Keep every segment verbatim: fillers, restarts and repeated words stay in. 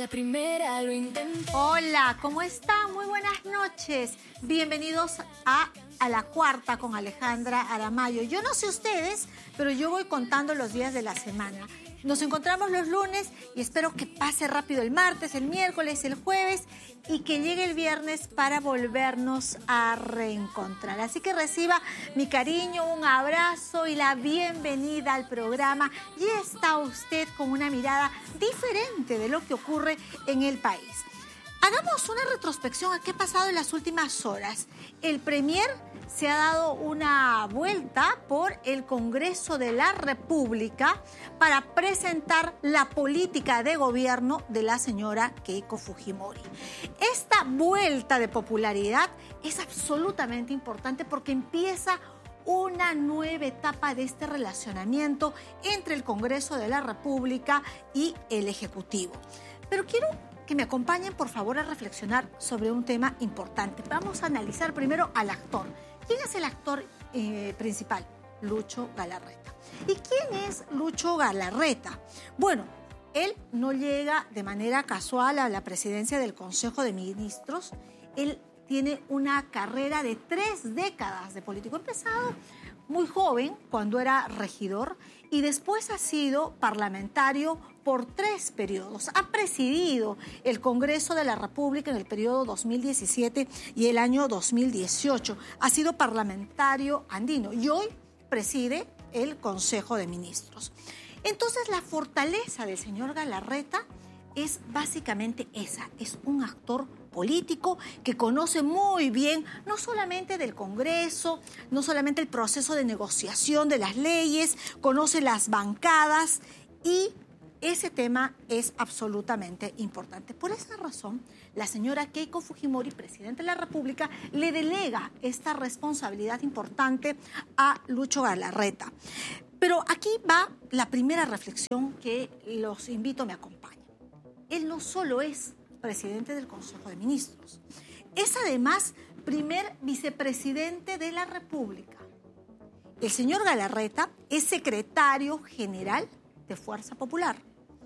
la primera lo intenté. Hola, ¿cómo están? Muy buenas noches. Bienvenidos a, a La Cuarta con Alejandra Aramayo. Yo no sé ustedes, pero yo voy contando los días de la semana. Nos encontramos los lunes y espero que pase rápido el martes, el miércoles, el jueves y que llegue el viernes para volvernos a reencontrar. Así que reciba mi cariño, un abrazo y la bienvenida al programa. Y está usted con una mirada diferente de lo que ocurre en el país. Hagamos una retrospección a qué ha pasado en las últimas horas. El Premier se ha dado una vuelta por el Congreso de la República para presentar la política de gobierno de la señora Keiko Fujimori. Esta vuelta de popularidad es absolutamente importante porque empieza una nueva etapa de este relacionamiento entre el Congreso de la República y el Ejecutivo. Pero quiero que me acompañen, por favor, a reflexionar sobre un tema importante. Vamos a analizar primero al actor. ¿Quién es el actor eh, principal? Lucho Galarreta. ¿Y quién es Lucho Galarreta? Bueno, él no llega de manera casual a la presidencia del Consejo de Ministros. Él tiene una carrera de tres décadas de político. Ha empezado muy joven, cuando era regidor, y después ha sido parlamentario por tres periodos. Ha presidido el Congreso de la República en el periodo dos mil diecisiete y el año dos mil dieciocho. Ha sido parlamentario andino y hoy preside el Consejo de Ministros. Entonces, la fortaleza del señor Galarreta es básicamente esa, es un actor político que conoce muy bien no solamente del Congreso, no solamente el proceso de negociación de las leyes, conoce las bancadas y ese tema es absolutamente importante. Por esa razón, la señora Keiko Fujimori, presidenta de la República, le delega esta responsabilidad importante a Lucho Galarreta. Pero aquí va la primera reflexión que los invito a me acompañen. Él no solo es presidente del Consejo de Ministros, es además primer vicepresidente de la República. El señor Galarreta es secretario general de Fuerza Popular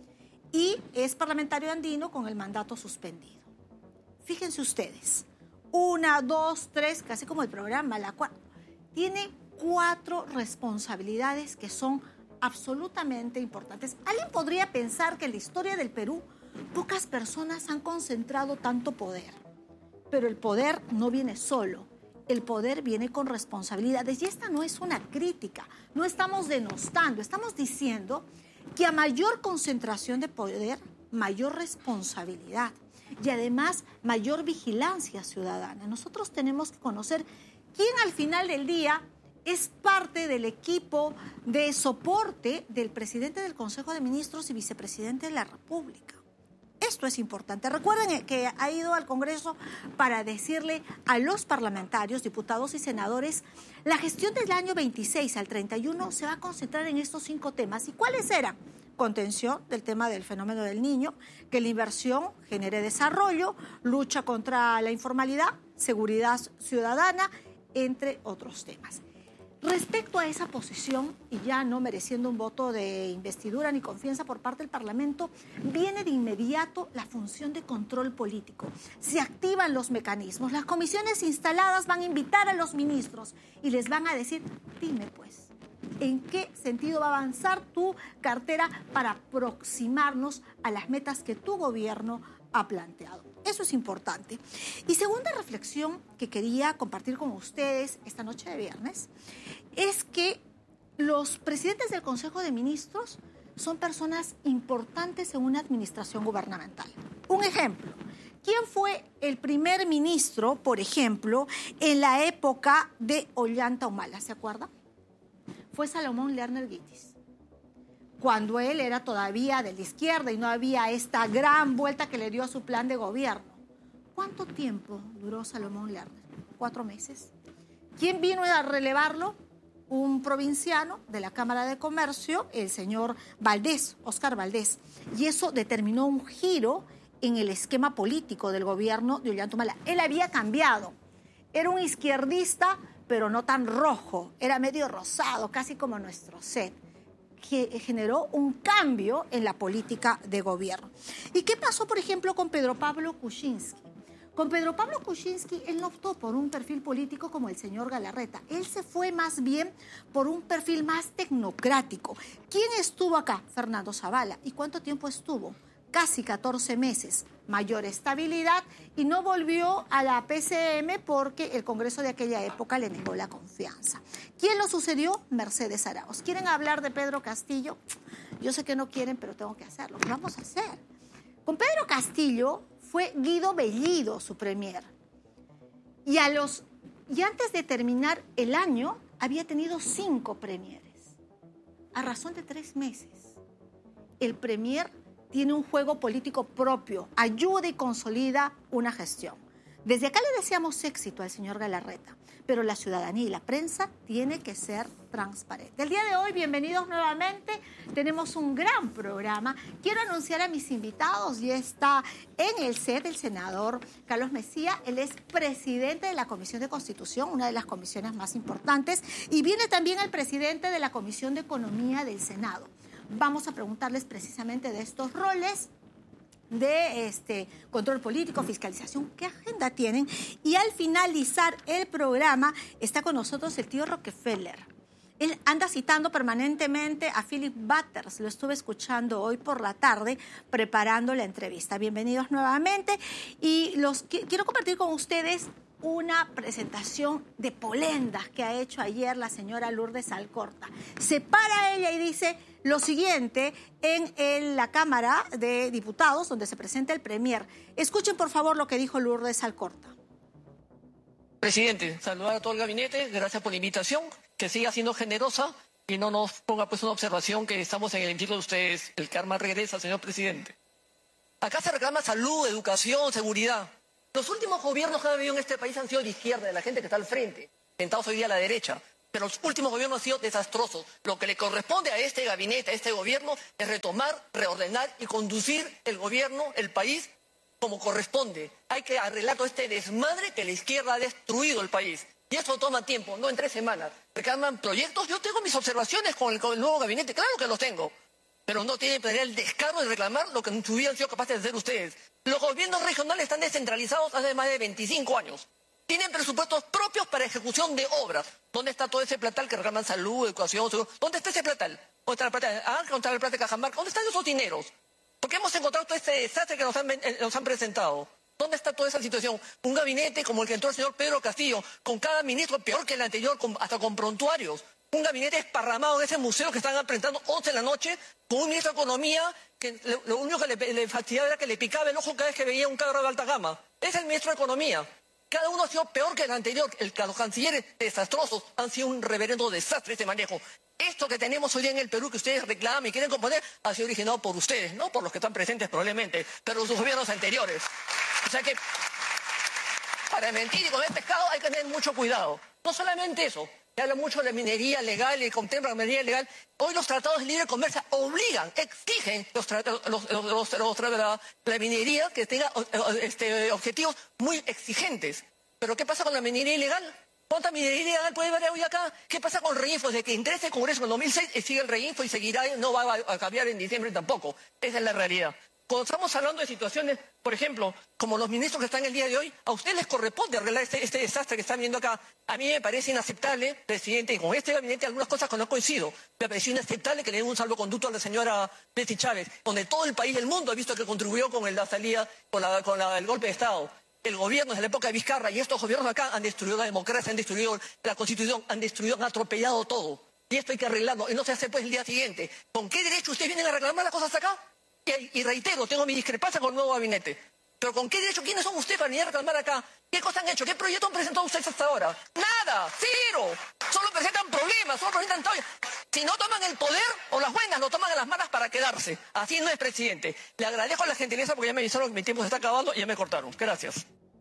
y es parlamentario andino con el mandato suspendido. Fíjense ustedes, una, dos, tres, casi como el programa, la cuatro. Tiene cuatro responsabilidades que son absolutamente importantes. Alguien podría pensar que en la historia del Perú pocas personas han concentrado tanto poder, pero el poder no viene solo, el poder viene con responsabilidades y esta no es una crítica, no estamos denostando, estamos diciendo que a mayor concentración de poder, mayor responsabilidad y además mayor vigilancia ciudadana. Nosotros tenemos que conocer quién al final del día es parte del equipo de soporte del presidente del Consejo de Ministros y vicepresidente de la República. Esto es importante. Recuerden que ha ido al Congreso para decirle a los parlamentarios, diputados y senadores, la gestión del año veintiséis al treinta y uno se va a concentrar en estos cinco temas. ¿Y cuáles eran? Contención del tema del fenómeno del niño, que la inversión genere desarrollo, lucha contra la informalidad, seguridad ciudadana, entre otros temas. Respecto a esa posición, y ya no mereciendo un voto de investidura ni confianza por parte del Parlamento, viene de inmediato la función de control político. Se activan los mecanismos. Las comisiones instaladas van a invitar a los ministros y les van a decir, dime pues, ¿en qué sentido va a avanzar tu cartera para aproximarnos a las metas que tu gobierno ha planteado? Eso es importante. Y segunda reflexión que quería compartir con ustedes esta noche de viernes es que los presidentes del Consejo de Ministros son personas importantes en una administración gubernamental. Un ejemplo, ¿quién fue el primer ministro, por ejemplo, en la época de Ollanta Humala? ¿Se acuerdan? Fue Salomón Lerner Guitis. Cuando él era todavía de la izquierda y no había esta gran vuelta que le dio a su plan de gobierno. ¿Cuánto tiempo duró Salomón Lerner? ¿Cuatro meses? ¿Quién vino a relevarlo? Un provinciano de la Cámara de Comercio, el señor Valdés, Óscar Valdés. Y eso determinó un giro en el esquema político del gobierno de Ollanta Humala. Él había cambiado. Era un izquierdista, pero no tan rojo. Era medio rosado, casi como nuestro set. que generó un cambio en la política de gobierno. ¿Y qué pasó, por ejemplo, con Pedro Pablo Kuczynski? Con Pedro Pablo Kuczynski, él no optó por un perfil político como el señor Galarreta. Él se fue más bien por un perfil más tecnocrático. ¿Quién estuvo acá? Fernando Zavala. ¿Y cuánto tiempo estuvo? Casi catorce meses. Mayor estabilidad y no volvió a la P C M porque el Congreso de aquella época le negó la confianza. ¿Quién lo sucedió? Mercedes Arauz. ¿Quieren hablar de Pedro Castillo? Yo sé que no quieren, pero tengo que hacerlo. ¿Qué vamos a hacer? Con Pedro Castillo fue Guido Bellido su premier. Y, a los, y antes de terminar el año, había tenido cinco premieres. A razón de tres meses. El premier tiene un juego político propio, ayuda y consolida una gestión. Desde acá le deseamos éxito al señor Galarreta, pero la ciudadanía y la prensa tiene que ser transparente. El día de hoy, bienvenidos nuevamente, tenemos un gran programa. Quiero anunciar a mis invitados, y está en el set el senador Carlos Mejía, él es presidente de la Comisión de Constitución, una de las comisiones más importantes, y viene también el presidente de la Comisión de Economía del Senado. Vamos a preguntarles precisamente de estos roles de este control político, fiscalización, qué agenda tienen. Y al finalizar el programa está con nosotros el tío Rockefeller. Él anda citando permanentemente a Philip Butters. Lo estuve escuchando hoy por la tarde preparando la entrevista. Bienvenidos nuevamente. Y los quiero compartir con ustedes una presentación de polendas que ha hecho ayer la señora Lourdes Alcorta. Se para ella y dice lo siguiente en, en la Cámara de Diputados, donde se presenta el Premier. Escuchen, por favor, lo que dijo Lourdes Alcorta. Presidente, saludar a todo el gabinete, gracias por la invitación, que siga siendo generosa y no nos ponga pues una observación que estamos en el hemiciclo de ustedes, el karma regresa, señor presidente. Acá se reclama salud, educación, seguridad. Los últimos gobiernos que han habido en este país han sido de izquierda, de la gente que está al frente, sentados hoy día a la derecha. Pero los últimos gobiernos han sido desastrosos. Lo que le corresponde a este gabinete, a este gobierno, es retomar, reordenar y conducir el gobierno, el país, como corresponde. Hay que arreglar todo este desmadre que la izquierda ha destruido el país. Y eso toma tiempo, no en tres semanas. Reclaman proyectos. Yo tengo mis observaciones con el, con el nuevo gabinete, claro que los tengo. Pero no tienen que tener el descaro de reclamar lo que en su vida han sido capaces de hacer ustedes. Los gobiernos regionales están descentralizados hace más de veinticinco años. Tienen presupuestos propios para ejecución de obras. ¿Dónde está todo ese platal que reclaman salud, educación, seguro? ¿Dónde está ese platal? ¿Dónde está el platal? Ah, ¿dónde está el platal de Cajamarca? ¿Dónde están esos dineros? Porque hemos encontrado todo este desastre que nos han, nos han presentado. ¿Dónde está toda esa situación? Un gabinete como el que entró el señor Pedro Castillo, con cada ministro peor que el anterior, con, hasta con prontuarios. Un gabinete esparramado en ese museo que están presentando once de la noche, con un ministro de Economía que lo, lo único que le, le fastidiaba era que le picaba el ojo cada vez que veía un carro de alta gama. Es el ministro de Economía. Cada uno ha sido peor que el anterior. El, los cancilleres desastrosos han sido un reverendo desastre este manejo. Esto que tenemos hoy día en el Perú, que ustedes reclaman y quieren componer, ha sido originado por ustedes, no por los que están presentes probablemente, pero sus gobiernos anteriores. O sea que, para mentir y comer pescado hay que tener mucho cuidado. No solamente eso, se habla mucho de la minería legal y contempla la minería legal. Hoy los tratados de libre comercio obligan, exigen los tratados, los, los, los, los, la, la minería que tenga este, objetivos muy exigentes. Pero ¿qué pasa con la minería ilegal? ¿Cuánta minería ilegal puede haber hoy acá? ¿Qué pasa con el reinfo? Desde que entré a este Congreso en el dos mil seis sigue el reinfo y seguirá, no va a cambiar en diciembre tampoco. Esa es la realidad. Cuando estamos hablando de situaciones, por ejemplo, como los ministros que están el día de hoy, a ustedes les corresponde arreglar este, este desastre que están viendo acá. A mí me parece inaceptable, presidente, y con este gabinete algunas cosas que no coincido. Me parece inaceptable que le den un salvoconducto a la señora Betsy Chávez, donde todo el país, el mundo ha visto que contribuyó con la salida, con, la, con la, el golpe de Estado. El gobierno desde la época de Vizcarra y estos gobiernos acá han destruido la democracia, han destruido la Constitución, han destruido, han atropellado todo. Y esto hay que arreglarlo. Y no se hace pues el día siguiente. ¿Con qué derecho ustedes vienen a reclamar las cosas acá? Y, y reitero, tengo mi discrepancia con el nuevo gabinete. Pero ¿con qué derecho? ¿Quiénes son ustedes para venir a reclamar acá? ¿Qué cosas han hecho? ¿Qué proyecto han presentado ustedes hasta ahora? ¡Nada! ¡Cero! Solo presentan problemas, solo presentan todo. Si no toman el poder o las buenas, lo toman a las manos para quedarse. Así no es, presidente. Le agradezco a la gentileza porque ya me avisaron que mi tiempo se está acabando y ya me cortaron. Gracias.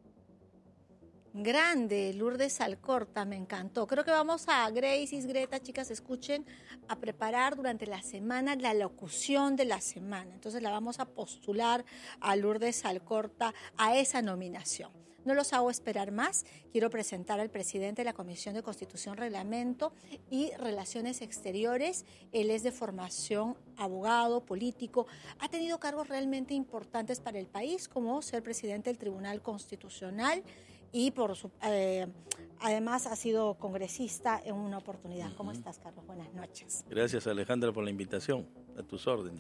Grande, Lourdes Alcorta, me encantó. Creo que vamos a, Grace y Greta, chicas, escuchen, a preparar durante la semana la locución de la semana. Entonces la vamos a postular a Lourdes Alcorta a esa nominación. No los hago esperar más. Quiero presentar al presidente de la Comisión de Constitución, Reglamento y Relaciones Exteriores. Él es de formación abogado, político. Ha tenido cargos realmente importantes para el país, como ser presidente del Tribunal Constitucional y por su, eh, además ha sido congresista en una oportunidad. ¿Cómo estás, Carlos? Buenas noches. Gracias, Alejandra, por la invitación. A tus órdenes.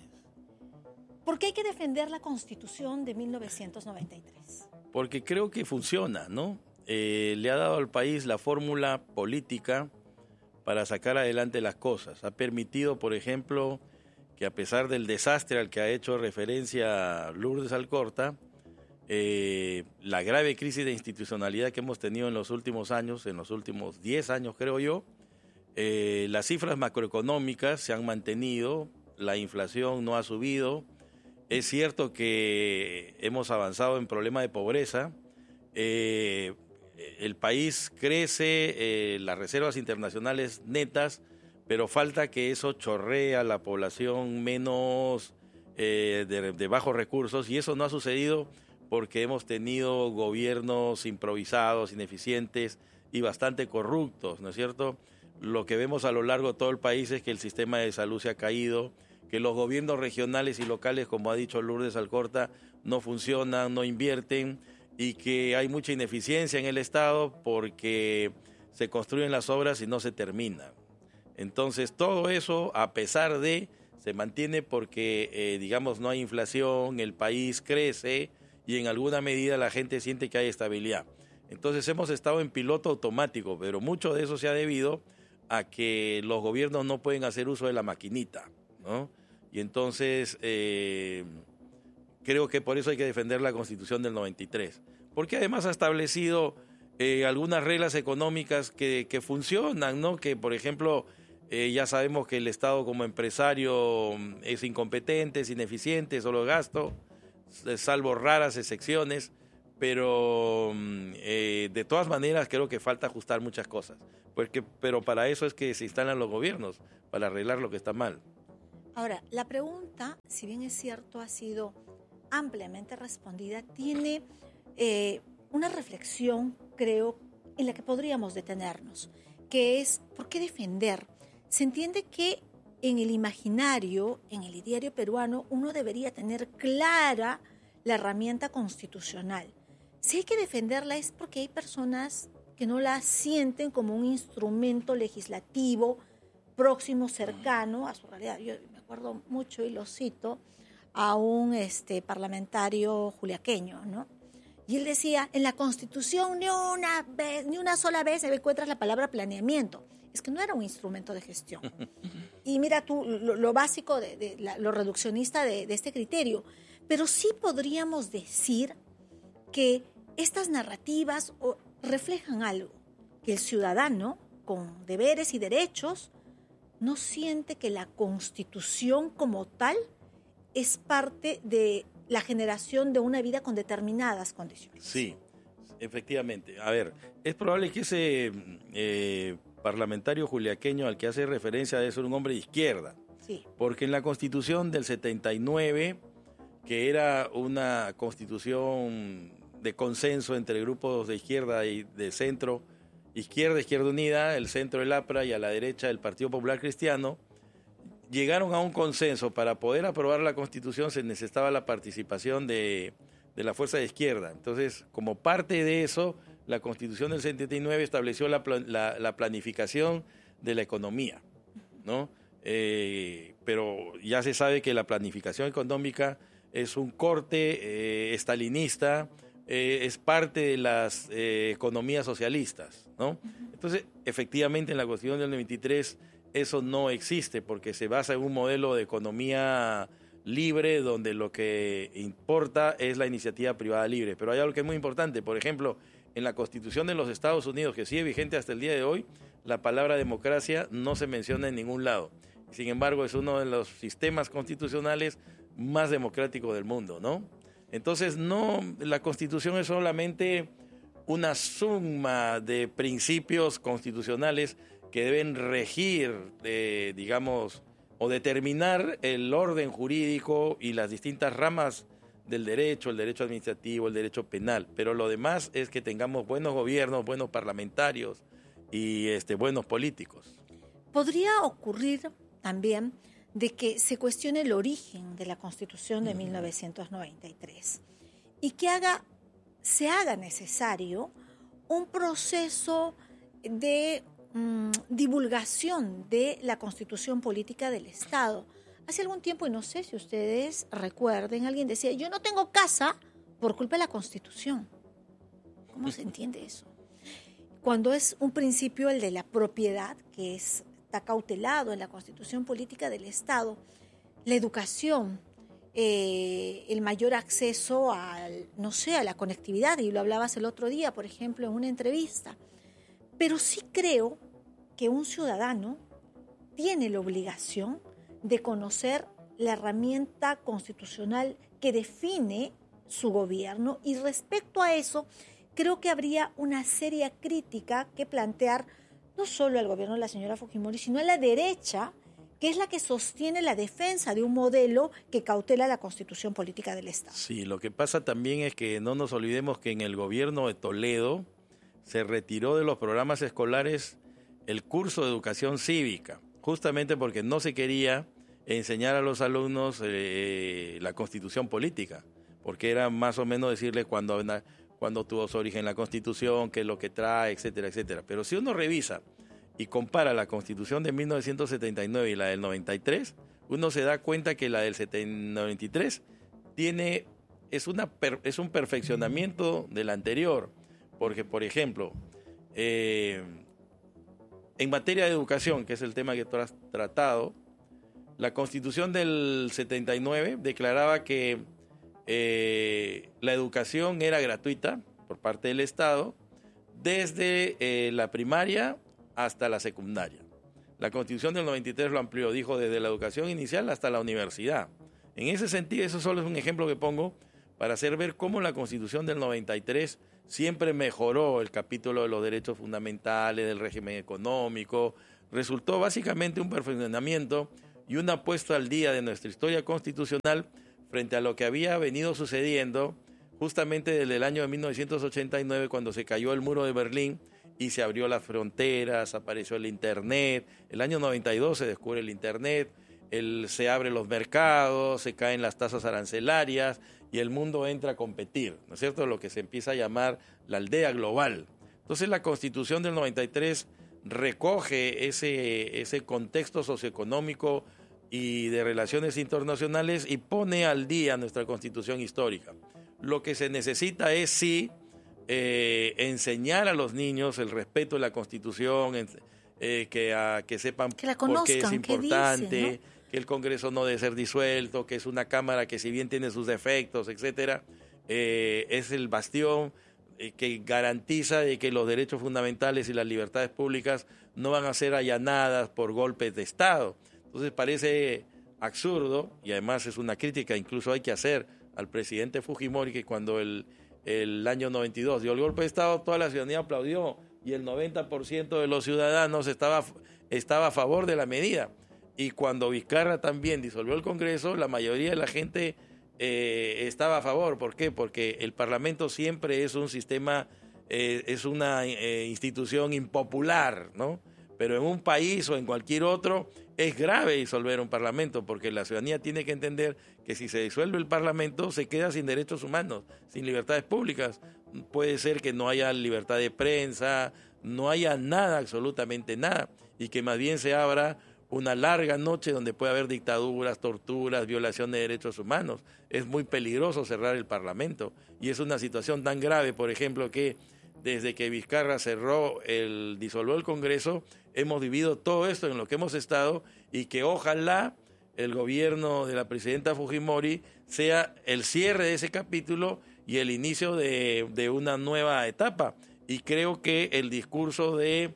¿Por qué hay que defender la Constitución de mil novecientos noventa y tres? Porque creo que funciona, ¿no? Eh, le ha dado al país la fórmula política para sacar adelante las cosas. Ha permitido, por ejemplo, que a pesar del desastre al que ha hecho referencia Lourdes Alcorta, eh, la grave crisis de institucionalidad que hemos tenido en los últimos años, en los últimos diez años creo yo, eh, las cifras macroeconómicas se han mantenido, la inflación no ha subido. Es cierto que hemos avanzado en problema de pobreza, eh, el país crece, eh, las reservas internacionales netas, pero falta que eso chorree a la población menos eh, de, de bajos recursos, y eso no ha sucedido porque hemos tenido gobiernos improvisados, ineficientes y bastante corruptos, ¿no es cierto? Lo que vemos a lo largo de todo el país es que el sistema de salud se ha caído, que los gobiernos regionales y locales, como ha dicho Lourdes Alcorta, no funcionan, no invierten, y que hay mucha ineficiencia en el Estado porque se construyen las obras y no se terminan. Entonces, todo eso, a pesar de, se mantiene porque, eh, digamos, no hay inflación, el país crece y en alguna medida la gente siente que hay estabilidad. Entonces, hemos estado en piloto automático, pero mucho de eso se ha debido a que los gobiernos no pueden hacer uso de la maquinita, ¿no? Y entonces eh, creo que por eso hay que defender la Constitución del noventa y tres, porque además ha establecido eh, algunas reglas económicas que, que funcionan, ¿no? Que, por ejemplo, eh, ya sabemos que el Estado como empresario es incompetente, es ineficiente, solo gasto, salvo raras excepciones, pero eh, de todas maneras creo que falta ajustar muchas cosas, porque, pero para eso es que se instalan los gobiernos, para arreglar lo que está mal. Ahora, la pregunta, si bien es cierto, ha sido ampliamente respondida, tiene eh, una reflexión, creo, en la que podríamos detenernos, que es ¿por qué defender? Se entiende que en el imaginario, en el ideario peruano, uno debería tener clara la herramienta constitucional. Si hay que defenderla es porque hay personas que no la sienten como un instrumento legislativo próximo, cercano a su realidad. Yo me acuerdo mucho, y lo cito, a un este, parlamentario juliaqueño, ¿no? Y él decía, en la Constitución ni una vez, ni una sola vez encuentras la palabra planeamiento. Es que no era un instrumento de gestión. Y mira tú, lo, lo básico, de, de la, lo reduccionista de, de este criterio. Pero sí podríamos decir que estas narrativas o, reflejan algo, que el ciudadano, con deberes y derechos, no siente que la Constitución como tal es parte de la generación de una vida con determinadas condiciones. Sí, efectivamente. A ver, es probable que ese eh, parlamentario juliaqueño al que hace referencia debe ser un hombre de izquierda. Sí. Porque en la Constitución del setenta y nueve, que era una constitución de consenso entre grupos de izquierda y de centro, izquierda, Izquierda Unida, el centro del A P R A y a la derecha el Partido Popular Cristiano, llegaron a un consenso. Para poder aprobar la Constitución se necesitaba la participación de, de la fuerza de izquierda. Entonces, como parte de eso, la Constitución del setenta y nueve estableció la, la, la planificación de la economía, ¿no? Eh, pero ya se sabe que la planificación económica es un corte eh, estalinista, eh, es parte de las eh, economías socialistas, ¿no? Entonces, efectivamente, en la Constitución del noventa y tres eso no existe porque se basa en un modelo de economía libre donde lo que importa es la iniciativa privada libre. Pero hay algo que es muy importante. Por ejemplo, en la Constitución de los Estados Unidos, que sigue vigente hasta el día de hoy, la palabra democracia no se menciona en ningún lado. Sin embargo, es uno de los sistemas constitucionales más democráticos del mundo, ¿no? Entonces, no, la Constitución es solamente una suma de principios constitucionales que deben regir, eh, digamos, o determinar el orden jurídico y las distintas ramas del derecho, el derecho administrativo, el derecho penal, pero lo demás es que tengamos buenos gobiernos, buenos parlamentarios y este, buenos políticos. Podría ocurrir también de que se cuestione el origen de la Constitución de mil novecientos noventa y tres y que haga, se haga necesario un proceso de mmm, divulgación de la Constitución Política del Estado. Hace algún tiempo, y no sé si ustedes recuerden, alguien decía, yo no tengo casa por culpa de la Constitución. ¿Cómo se entiende eso? Cuando es un principio el de la propiedad, que es, está cautelado en la Constitución Política del Estado, la educación, eh, el mayor acceso al, no sé, a la conectividad, y lo hablabas el otro día, por ejemplo, en una entrevista. Pero sí creo que un ciudadano tiene la obligación de conocer la herramienta constitucional que define su gobierno, y respecto a eso creo que habría una seria crítica que plantear no solo al gobierno de la señora Fujimori, sino a la derecha, que es la que sostiene la defensa de un modelo que cautela la Constitución Política del Estado. Sí, lo que pasa también es que no nos olvidemos que en el gobierno de Toledo se retiró de los programas escolares el curso de educación cívica, justamente porque no se quería enseñar a los alumnos eh, la Constitución política, porque era más o menos decirle cuándo cuando tuvo su origen la Constitución, qué es lo que trae, etcétera, etcétera. Pero si uno revisa y compara la Constitución de mil novecientos setenta y nueve y la del noventa y tres, uno se da cuenta que la del noventa y tres tiene, es, una, es un perfeccionamiento de la anterior, porque, por ejemplo, eh, en materia de educación, que es el tema que tú has tratado, la Constitución del setenta y nueve declaraba que eh, la educación era gratuita por parte del Estado desde eh, la primaria hasta la secundaria. La Constitución del noventa y tres lo amplió, dijo desde la educación inicial hasta la universidad. En ese sentido, eso solo es un ejemplo que pongo para hacer ver cómo la Constitución del noventa y tres siempre mejoró el capítulo de los derechos fundamentales, del régimen económico. Resultó básicamente un perfeccionamiento y una puesta al día de nuestra historia constitucional frente a lo que había venido sucediendo justamente desde el año de mil novecientos ochenta y nueve, cuando se cayó el muro de Berlín y se abrió las fronteras, apareció el Internet. El año noventa y dos se descubre el Internet, el, se abren los mercados, se caen las tasas arancelarias y el mundo entra a competir, ¿no es cierto? Lo que se empieza a llamar la aldea global. Entonces la Constitución del noventa y tres recoge ese, ese contexto socioeconómico y de relaciones internacionales y pone al día nuestra Constitución histórica. Lo que se necesita es sí eh, enseñar a los niños el respeto de la Constitución, eh, que, a, que sepan que la conozcan, por qué es importante, qué dice, ¿no? Que el Congreso no debe ser disuelto, que es una Cámara que si bien tiene sus defectos, etcétera, eh, es el bastión eh, que garantiza de que los derechos fundamentales y las libertades públicas no van a ser allanadas por golpes de Estado. Entonces parece absurdo, y además es una crítica incluso hay que hacer al presidente Fujimori, que cuando el, el año noventa y dos dio el golpe de Estado, toda la ciudadanía aplaudió y el noventa por ciento de los ciudadanos estaba, estaba a favor de la medida. Y cuando Vizcarra también disolvió el Congreso, la mayoría de la gente eh, estaba a favor. ¿Por qué? Porque el Parlamento siempre es un sistema, eh, es una eh, institución impopular, ¿no? Pero en un país o en cualquier otro es grave disolver un Parlamento, porque la ciudadanía tiene que entender que si se disuelve el Parlamento se queda sin derechos humanos, sin libertades públicas. Puede ser que no haya libertad de prensa, no haya nada, absolutamente nada, y que más bien se abra una larga noche donde puede haber dictaduras, torturas, violación de derechos humanos. Es muy peligroso cerrar el Parlamento y es una situación tan grave, por ejemplo, que desde que Vizcarra cerró, el disolvió el Congreso, hemos vivido todo esto en lo que hemos estado, y que ojalá el gobierno de la presidenta Fujimori sea el cierre de ese capítulo y el inicio de, de una nueva etapa. Y creo que el discurso de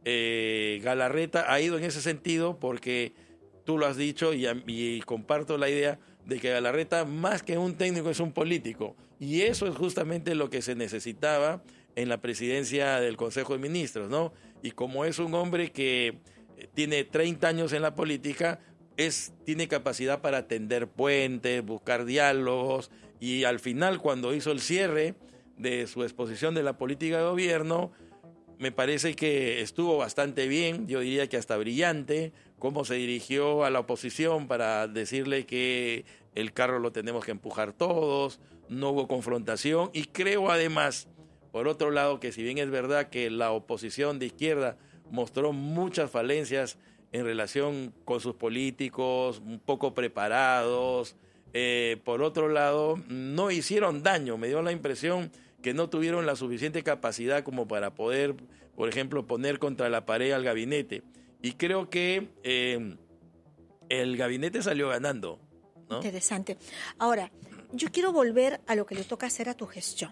eh, Galarreta ha ido en ese sentido, porque tú lo has dicho y, y comparto la idea de que Galarreta, más que un técnico, es un político. Y eso es justamente lo que se necesitaba en la presidencia del Consejo de Ministros, ¿no? Y como es un hombre que tiene treinta años en la política, es, tiene capacidad para tender puentes, buscar diálogos Y al final, cuando hizo el cierre de su exposición de la política de gobierno, me parece que estuvo bastante bien, yo diría que hasta brillante, cómo se dirigió a la oposición para decirle que el carro lo tenemos que empujar todos, no hubo confrontación, y creo además, por otro lado, que si bien es verdad que la oposición de izquierda mostró muchas falencias en relación con sus políticos, un poco preparados, eh, por otro lado, no hicieron daño, me dio la impresión que no tuvieron la suficiente capacidad como para poder, por ejemplo, poner contra la pared al gabinete. Y creo que eh, el gabinete salió ganando, ¿no? Interesante. Ahora, yo quiero volver a lo que le toca hacer a tu gestión.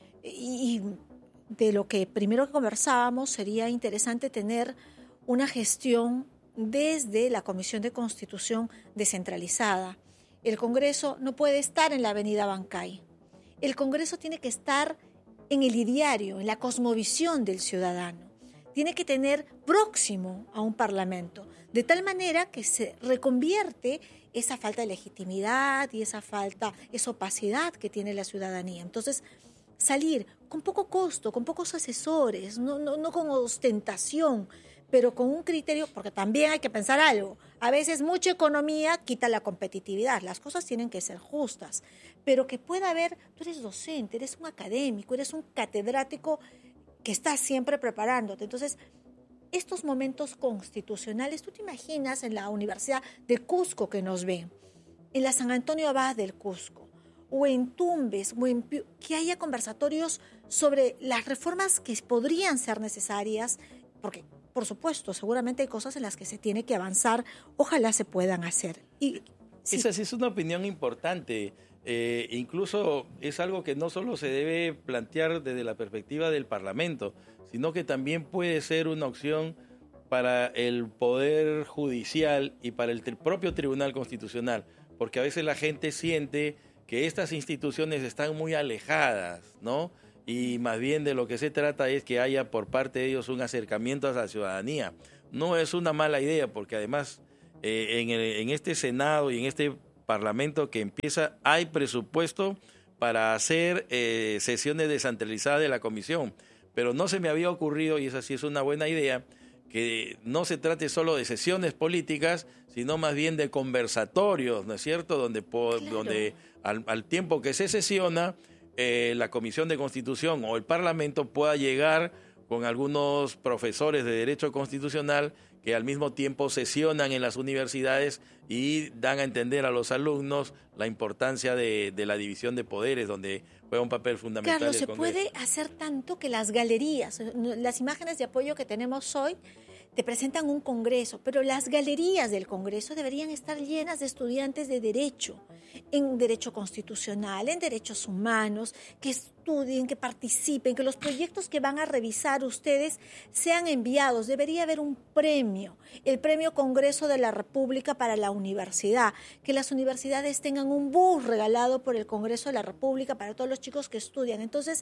Y de lo que primero que conversábamos, sería interesante tener una gestión desde la Comisión de Constitución descentralizada. El Congreso no puede estar en la avenida Bancay. El Congreso tiene que estar en el ideario, en la cosmovisión del ciudadano. Tiene que tener próximo a un parlamento, de tal manera que se reconvierte esa falta de legitimidad y esa falta, esa opacidad que tiene la ciudadanía. Entonces, salir con poco costo, con pocos asesores, no, no, no con ostentación, pero con un criterio, porque también hay que pensar algo. A veces mucha economía quita la competitividad, las cosas tienen que ser justas, pero que pueda haber, tú eres docente, eres un académico, eres un catedrático que estás siempre preparándote. Entonces, estos momentos constitucionales, tú te imaginas en la Universidad de Cusco que nos ven, en la San Antonio Abad del Cusco, o en Tumbes, o en Piu, que haya conversatorios sobre las reformas que podrían ser necesarias, porque por supuesto, seguramente hay cosas en las que se tiene que avanzar, ojalá se puedan hacer. Y, sí. Esa sí es una opinión importante, eh, incluso es algo que no solo se debe plantear desde la perspectiva del Parlamento, sino que también puede ser una opción para el Poder Judicial y para el tri- propio Tribunal Constitucional, porque a veces la gente siente que estas instituciones están muy alejadas, ¿no? Y más bien de lo que se trata es que haya por parte de ellos un acercamiento a la ciudadanía. No es una mala idea, porque además eh, en, el, en este Senado y en este Parlamento que empieza, hay presupuesto para hacer eh, sesiones descentralizadas de la comisión, pero no se me había ocurrido, y esa sí es una buena idea, que no se trate solo de sesiones políticas, sino más bien de conversatorios, ¿no es cierto?, donde, po, Claro. donde al, al tiempo que se sesiona, Eh, la Comisión de Constitución o el Parlamento pueda llegar con algunos profesores de Derecho Constitucional que al mismo tiempo sesionan en las universidades y dan a entender a los alumnos la importancia de, de la división de poderes, donde juega un papel fundamental Carlos, el se Congreso. puede hacer tanto que las galerías, las imágenes de apoyo que tenemos hoy, te presentan un congreso, pero las galerías del congreso deberían estar llenas de estudiantes de derecho, en derecho constitucional, en derechos humanos, que estudien, que participen, que los proyectos que van a revisar ustedes sean enviados. Debería haber un premio, el premio Congreso de la República para la universidad, que las universidades tengan un bus regalado por el Congreso de la República para todos los chicos que estudian. Entonces,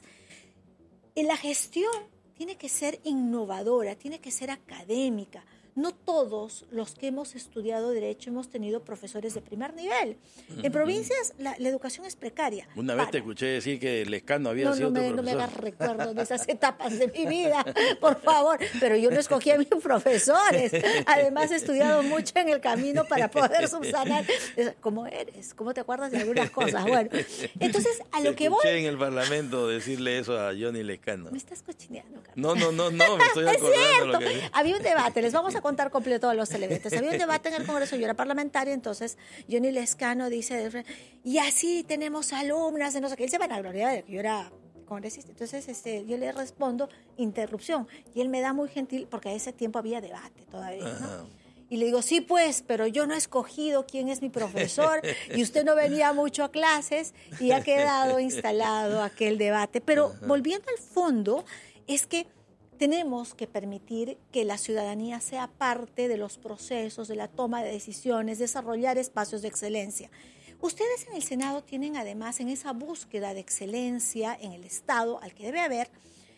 en la gestión tiene que ser innovadora, tiene que ser académica. No todos los que hemos estudiado Derecho hemos tenido profesores de primer nivel. En provincias la, la educación es precaria. Una vez Para. te escuché decir que Lescano había No, sido no tu me, profesor. no me hagas recuerdo de esas etapas de mi vida, por favor. Pero yo no escogí a mis profesores. Además, he estudiado mucho en el camino para poder subsanar. ¿Cómo eres? ¿Cómo te acuerdas de algunas cosas? Bueno, entonces, a lo Te que voy... escuché en el Parlamento decirle eso a Johnny Lescano. Me estás cochineando, Carlos. No, no, no, no, me estoy Es acordando lo cierto. que... Había un debate, les vamos a contar completo a los televidentes. Había un debate en el Congreso, yo era parlamentaria, entonces Johnny Lescano dice, y así tenemos alumnas de no sé qué. Él se vanagloria de que yo era congresista. Entonces este, yo le respondo, interrupción. Y él me da muy gentil, porque a ese tiempo había debate todavía, ¿no? Ajá. Y le digo, sí, pues, pero yo no he escogido quién es mi profesor y usted no venía mucho a clases y ha quedado instalado aquel debate. Pero volviendo al fondo, es que tenemos que permitir que la ciudadanía sea parte de los procesos, de la toma de decisiones, desarrollar espacios de excelencia. Ustedes en el Senado tienen además en esa búsqueda de excelencia en el Estado, al que debe haber,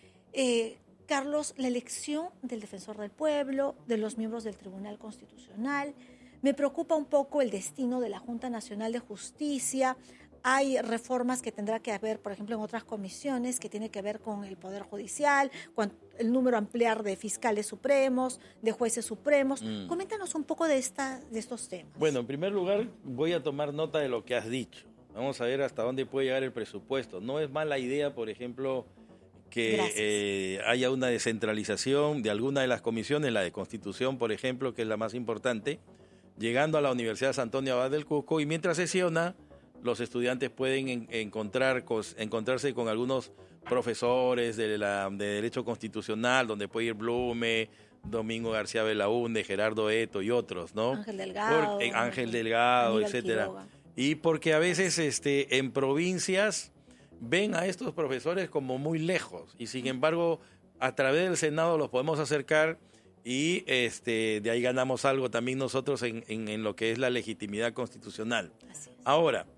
eh, Carlos, la elección del Defensor del Pueblo, de los miembros del Tribunal Constitucional. Me preocupa un poco el destino de la Junta Nacional de Justicia. hay reformas que tendrá que haber, por ejemplo, en otras comisiones, que tiene que ver con el Poder Judicial, con el número ampliar de fiscales supremos, de jueces supremos. Mm. Coméntanos un poco de, esta, de estos temas. Bueno, en primer lugar, voy a tomar nota de lo que has dicho. Vamos a ver hasta dónde puede llegar el presupuesto. No es mala idea, por ejemplo, que eh, haya una descentralización de alguna de las comisiones, la de Constitución, por ejemplo, que es la más importante, llegando a la Universidad Santo Abad del Cusco, y mientras sesiona, los estudiantes pueden en, encontrar, encontrarse con algunos profesores de, la, de Derecho Constitucional, donde puede ir Blume, Domingo García Belaúnde, Gerardo Eto y otros, ¿no? Ángel Delgado. Por, eh, Ángel Delgado, Aníbal etcétera. Quiroga. Y porque a veces este, en provincias ven a estos profesores como muy lejos, y sin embargo, a través del Senado los podemos acercar, y este, de ahí ganamos algo también nosotros en, en, en lo que es la legitimidad constitucional. Así es. Ahora,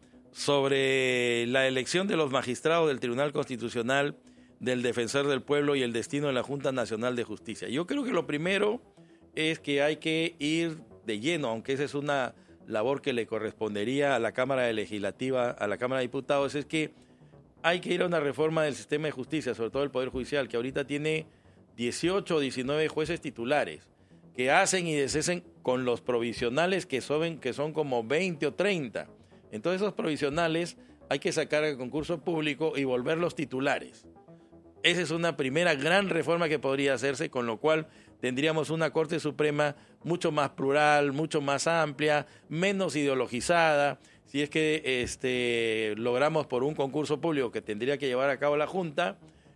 sobre la elección de los magistrados del Tribunal Constitucional, del Defensor del Pueblo y el destino de la Junta Nacional de Justicia. Yo creo que lo primero es que hay que ir de lleno, aunque esa es una labor que le correspondería a la Cámara Legislativa, a la Cámara de Diputados, es que hay que ir a una reforma del sistema de justicia, sobre todo el Poder Judicial, que ahorita tiene dieciocho o diecinueve jueces titulares, que hacen y deshacen con los provisionales que son, que son como veinte o treinta. Entonces esos provisionales hay que sacar al concurso público y volverlos titulares. Esa es una primera gran reforma que podría hacerse, con lo cual tendríamos una Corte Suprema mucho más plural, mucho más amplia, menos ideologizada. Si es que este, logramos por un concurso público que tendría que llevar a cabo la Junta,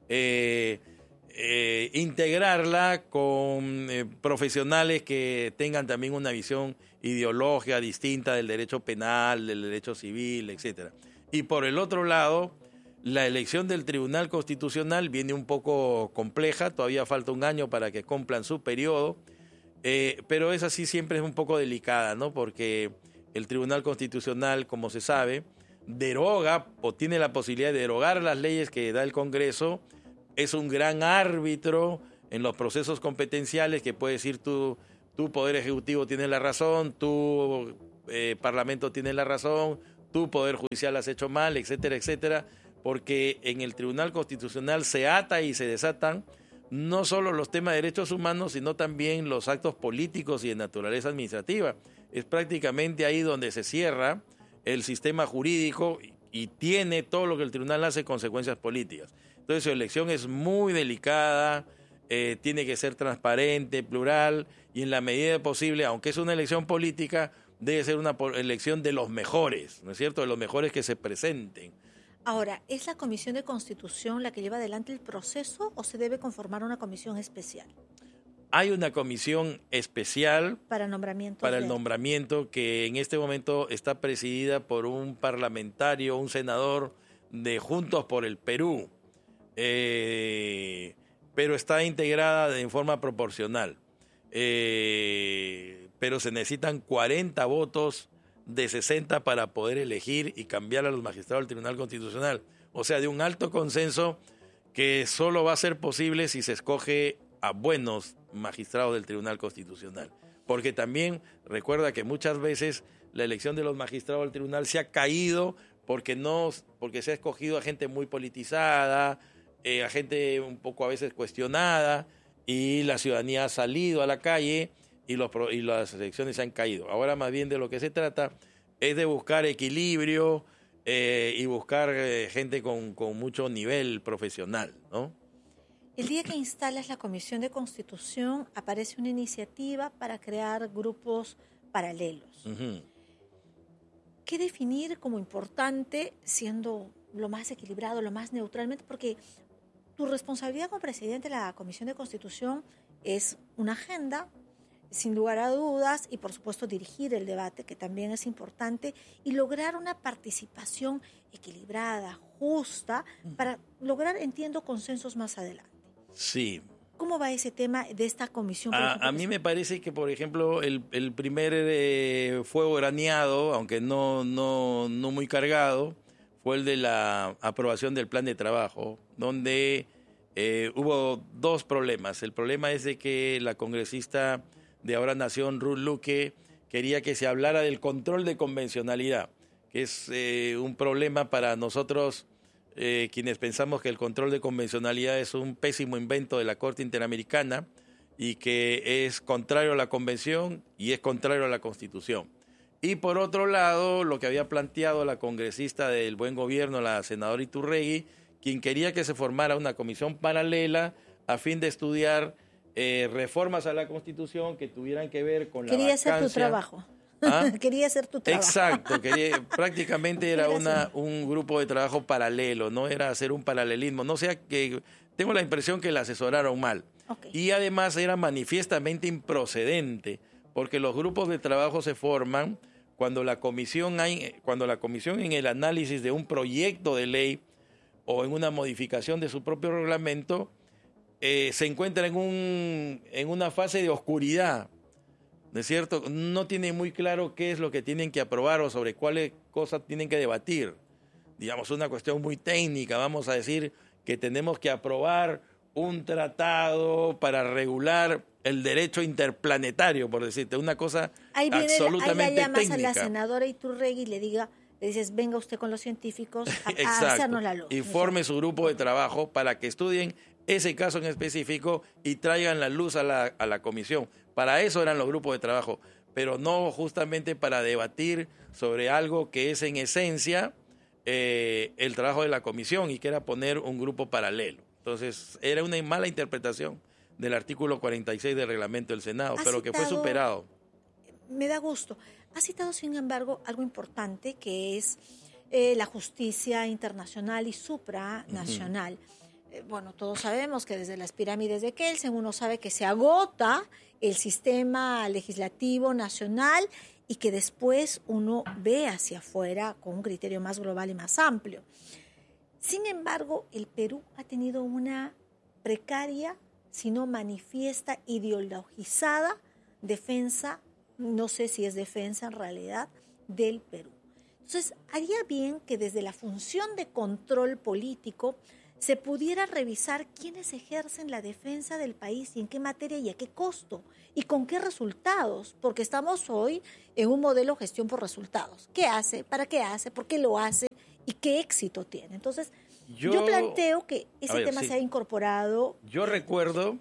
eh, eh, integrarla con eh, profesionales que tengan también una visión ideológica distinta del derecho penal, del derecho civil, etcétera. Y por el otro lado, la elección del Tribunal Constitucional viene un poco compleja, todavía falta un año para que cumplan su periodo, eh, pero esa sí siempre es un poco delicada, ¿no? Porque el Tribunal Constitucional, como se sabe, deroga o tiene la posibilidad de derogar las leyes que da el Congreso, es un gran árbitro en los procesos competenciales que puede decir tú, tu Poder Ejecutivo tiene la razón, tu eh, Parlamento tiene la razón, tu Poder Judicial has hecho mal, etcétera, etcétera, porque en el Tribunal Constitucional se ata y se desatan no solo los temas de derechos humanos, sino también los actos políticos y de naturaleza administrativa. Es prácticamente ahí donde se cierra el sistema jurídico y, y tiene todo lo que el tribunal hace consecuencias políticas. Entonces su elección es muy delicada, eh, tiene que ser transparente, plural, y en la medida posible, aunque es una elección política, debe ser una elección de los mejores, ¿no es cierto?, de los mejores que se presenten. Ahora, ¿es la Comisión de Constitución la que lleva adelante el proceso o se debe conformar una comisión especial? Hay una comisión especial para, nombramiento para de... el nombramiento que en este momento está presidida por un parlamentario, un senador de Juntos por el Perú, eh, pero está integrada en forma proporcional. Eh, pero se necesitan cuarenta votos de sesenta para poder elegir y cambiar a los magistrados del Tribunal Constitucional. O sea, de un alto consenso que solo va a ser posible si se escoge a buenos magistrados del Tribunal Constitucional. Porque también recuerda que muchas veces la elección de los magistrados del tribunal se ha caído porque, no, porque se ha escogido a gente muy politizada, eh, a gente un poco a veces cuestionada, y la ciudadanía ha salido a la calle y, los, y las elecciones se han caído. Ahora más bien de lo que se trata es de buscar equilibrio eh, y buscar eh, gente con, con mucho nivel profesional, ¿no? El día que instalas la Comisión de Constitución aparece una iniciativa para crear grupos paralelos. Uh-huh. ¿Qué definir como importante siendo lo más equilibrado, lo más neutralmente? Porque tu responsabilidad como presidente de la Comisión de Constitución es una agenda, sin lugar a dudas, y por supuesto dirigir el debate, que también es importante, y lograr una participación equilibrada, justa, para lograr, entiendo, consensos más adelante. Sí. ¿Cómo va ese tema de esta comisión? A, a mí me parece que, por ejemplo, el, el primer eh, fuego graneado, aunque no, no, no muy cargado, fue el de la aprobación del plan de trabajo, donde eh, hubo dos problemas. El problema es de que la congresista de Ahora Nación, Ruth Luque, quería que se hablara del control de convencionalidad, que es eh, un problema para nosotros, eh, quienes pensamos que el control de convencionalidad es un pésimo invento de la Corte Interamericana y que es contrario a la Convención y es contrario a la Constitución. Y por otro lado, lo que había planteado la congresista del Buen Gobierno, la senadora Iturregui, quien quería que se formara una comisión paralela a fin de estudiar eh, reformas a la Constitución que tuvieran que ver con la Quería vacancia. hacer tu trabajo. ¿Ah? Quería hacer tu trabajo. Exacto, quería, prácticamente era una, un grupo de trabajo paralelo, no era hacer un paralelismo, no sea que tengo la impresión que la asesoraron mal. Okay. Y además era manifiestamente improcedente, porque los grupos de trabajo se forman cuando la comisión hay, cuando la comisión en el análisis de un proyecto de ley o en una modificación de su propio reglamento eh, se encuentra en un en una fase de oscuridad. ¿No es cierto? No tiene muy claro qué es lo que tienen que aprobar o sobre cuáles cosas tienen que debatir. Digamos, una cuestión muy técnica. Vamos a decir que tenemos que aprobar un tratado para regular el derecho interplanetario, por decirte, una cosa ahí viene, absolutamente ahí la llamas técnica. a la senadora Iturregui y le diga, le dices, venga usted con los científicos a, a hacernos la luz. Y forme su grupo de trabajo para que estudien ese caso en específico y traigan la luz a la, a la comisión. Para eso eran los grupos de trabajo, pero no justamente para debatir sobre algo que es en esencia eh, el trabajo de la comisión y que era poner un grupo paralelo. Entonces, era una mala interpretación del artículo cuarenta y seis del reglamento del Senado, pero citado, que fue superado. Me da gusto. Ha citado, sin embargo, algo importante que es eh, la justicia internacional y supranacional. Uh-huh. Eh, bueno, todos sabemos que desde las pirámides de Kelsen uno sabe que se agota el sistema legislativo nacional y que después uno ve hacia afuera con un criterio más global y más amplio. Sin embargo, el Perú ha tenido una precaria, si no manifiesta, ideologizada defensa, no sé si es defensa en realidad, del Perú. Entonces, haría bien que desde la función de control político se pudiera revisar quiénes ejercen la defensa del país y en qué materia y a qué costo y con qué resultados, porque estamos hoy en un modelo gestión por resultados. ¿Qué hace? ¿Para qué hace? ¿Por qué lo hace? ¿Y qué éxito tiene? Entonces, yo, yo planteo que ese ver, tema sí. se ha incorporado. Yo recuerdo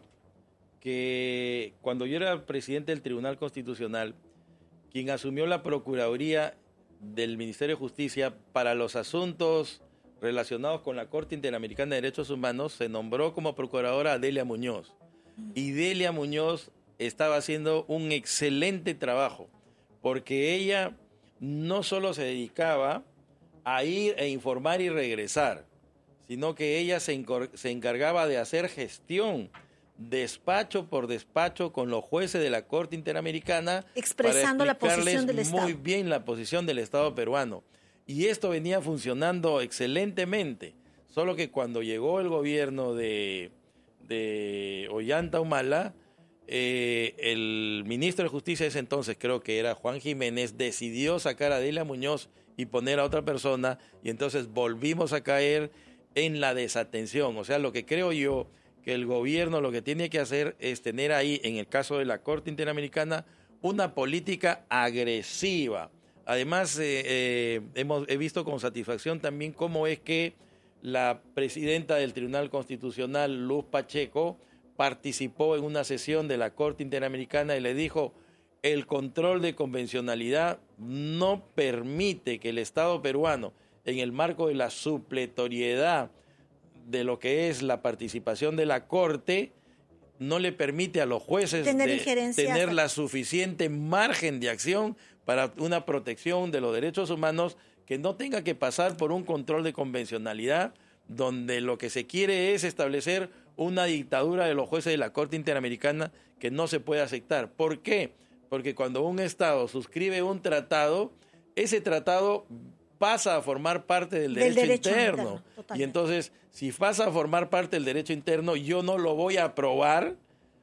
que cuando yo era presidente del Tribunal Constitucional, quien asumió la Procuraduría del Ministerio de Justicia para los asuntos relacionados con la Corte Interamericana de Derechos Humanos, se nombró como procuradora a Delia Muñoz. Y Delia Muñoz estaba haciendo un excelente trabajo, porque ella no solo se dedicaba a ir e informar y regresar, sino que ella se, encor- se encargaba de hacer gestión despacho por despacho con los jueces de la Corte Interamericana, expresando la posición del Estado. Muy bien la posición del Estado peruano. Y esto venía funcionando excelentemente, solo que cuando llegó el gobierno de, de Ollanta Humala, eh, el ministro de Justicia de ese entonces, creo que era Juan Jiménez, decidió sacar a Delia Muñoz y poner a otra persona, y entonces volvimos a caer en la desatención. O sea, lo que creo yo que el gobierno lo que tiene que hacer es tener ahí, en el caso de la Corte Interamericana, una política agresiva. Además, eh, eh, hemos he visto con satisfacción también cómo es que la presidenta del Tribunal Constitucional, Luz Pacheco, participó en una sesión de la Corte Interamericana y le dijo: el control de convencionalidad no permite que el Estado peruano, en el marco de la supletoriedad de lo que es la participación de la Corte, no le permite a los jueces tener, de, tener la suficiente margen de acción para una protección de los derechos humanos que no tenga que pasar por un control de convencionalidad donde lo que se quiere es establecer una dictadura de los jueces de la Corte Interamericana que no se puede aceptar. ¿Por qué? Porque cuando un Estado suscribe un tratado, ese tratado pasa a formar parte del derecho, del derecho interno. interno y entonces, si pasa a formar parte del derecho interno, yo no lo voy a aprobar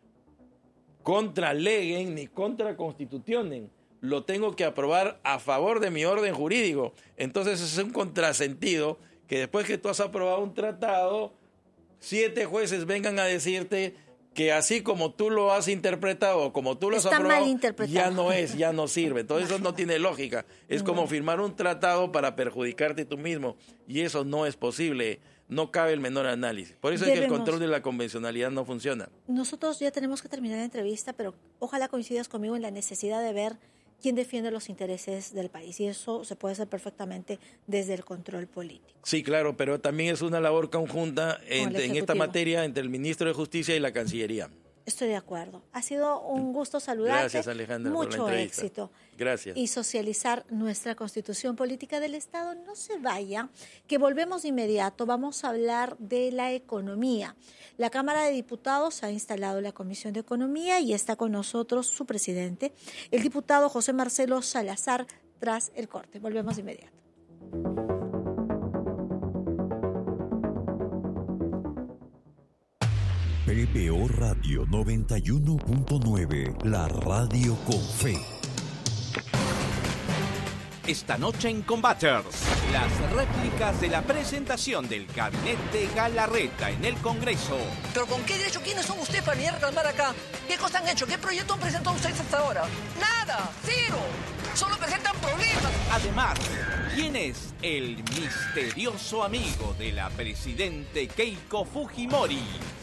contra legem ni contra constitutionen. Lo tengo que aprobar a favor de mi orden jurídico. Entonces es un contrasentido que después que tú has aprobado un tratado, siete jueces vengan a decirte que así como tú lo has interpretado, como tú lo has Está aprobado, mal interpretado. ya no es, ya no sirve. Entonces eso no tiene lógica. Es como firmar un tratado para perjudicarte tú mismo y eso no es posible. No cabe el menor análisis. Por eso es que el Debemos- control de la convencionalidad no funciona. Nosotros ya tenemos que terminar la entrevista, pero ojalá coincidas conmigo en la necesidad de ver quién defiende los intereses del país. Y eso se puede hacer perfectamente desde el control político. Sí, claro, pero también es una labor conjunta el entre- en esta Ejecutivo. materia entre el Ministro de Justicia y la Cancillería. Estoy de acuerdo. Ha sido un gusto saludarte. Gracias, Alejandra, por la Mucho entrevista. éxito. Gracias. Y socializar nuestra Constitución Política del Estado. No se vaya, que volvemos de inmediato. Vamos a hablar de la economía. La Cámara de Diputados ha instalado la Comisión de Economía y está con nosotros su presidente, el diputado José Marcelo Salazar, tras el corte. Volvemos de inmediato. P B O Radio noventa y uno punto nueve, la radio con fe. Esta noche en Combaters, las réplicas de la presentación del gabinete Galarreta en el Congreso. ¿Pero con qué derecho? ¿Quiénes son ustedes para venir a reclamar acá? ¿Qué cosas han hecho? ¿Qué proyecto han presentado ustedes hasta ahora? ¡Nada! ¡Cero! Solo presentan problemas. Además, ¿quién es el misterioso amigo de la presidente Keiko Fujimori?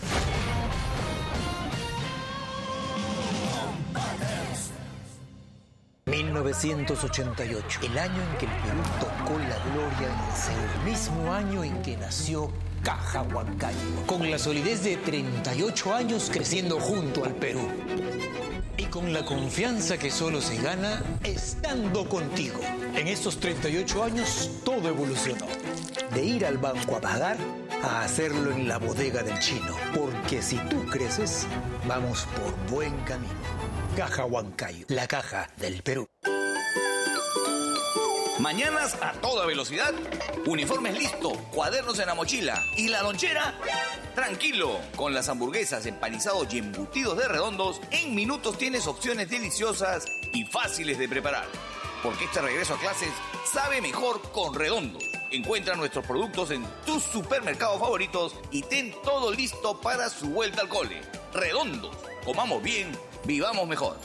mil novecientos ochenta y ocho, el año en que el Perú tocó la gloria en Seúl, el mismo año en que nació Caja Huancayo, con la solidez de treinta y ocho años creciendo junto al Perú. Y con la confianza que solo se gana estando contigo. En estos treinta y ocho años todo evolucionó. De ir al banco a pagar a hacerlo en la bodega del chino. Porque si tú creces, vamos por buen camino. Caja Huancayo, la caja del Perú. Mañanas a toda velocidad, uniformes listo, cuadernos en la mochila y la lonchera, tranquilo. Con las hamburguesas, empanizados y embutidos de Redondos, en minutos tienes opciones deliciosas y fáciles de preparar. Porque este regreso a clases sabe mejor con Redondos. Encuentra nuestros productos en tus supermercados favoritos y ten todo listo para su vuelta al cole. Redondos, comamos bien, vivamos mejor.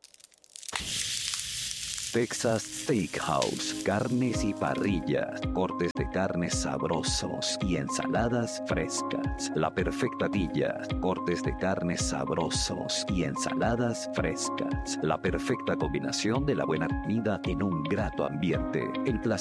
Texas Steakhouse, carnes y parrillas, cortes de carnes sabrosos y ensaladas frescas. La Perfectadilla, cortes de carnes sabrosos y ensaladas frescas. La perfecta combinación de la buena comida en un grato ambiente. El placer